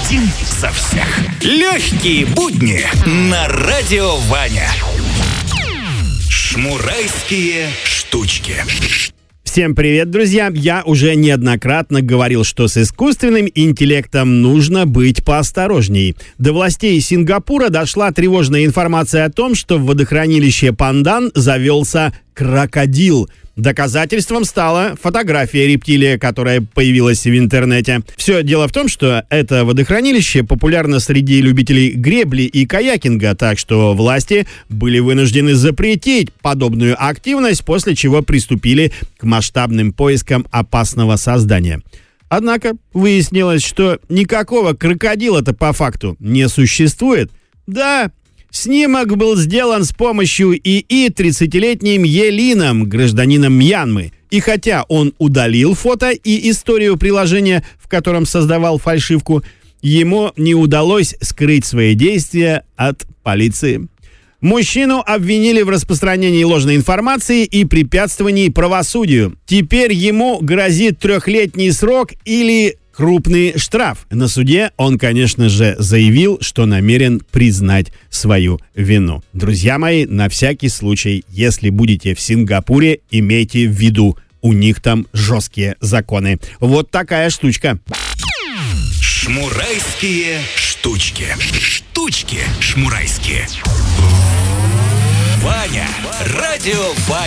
Один за всех. Легкие будни на Радио Ваня. Шмурайские штучки. Всем привет, друзья! Я уже неоднократно говорил, что с искусственным интеллектом нужно быть поосторожней. До властей Сингапура дошла тревожная информация о том, что в водохранилище Пандан завелся крокодил. Доказательством стала фотография рептилии, которая появилась в интернете. Все дело в том, что это водохранилище популярно среди любителей гребли и каякинга, так что власти были вынуждены запретить подобную активность, после чего приступили к масштабным поискам опасного создания. Однако выяснилось, что никакого крокодила-то по факту не существует. Да, снимок был сделан с помощью ИИ 30-летним Елином, гражданином Мьянмы. И хотя он удалил фото и историю приложения, в котором создавал фальшивку, ему не удалось скрыть свои действия от полиции. Мужчину обвинили в распространении ложной информации и препятствовании правосудию. Теперь ему грозит 3-летний срок или крупный штраф. На суде он, конечно же, заявил, что намерен признать свою вину. Друзья мои, на всякий случай, если будете в Сингапуре, имейте в виду, у них там жесткие законы. Вот такая штучка. Шмурайские штучки. Штучки шмурайские. Ваня. Радио Ваня.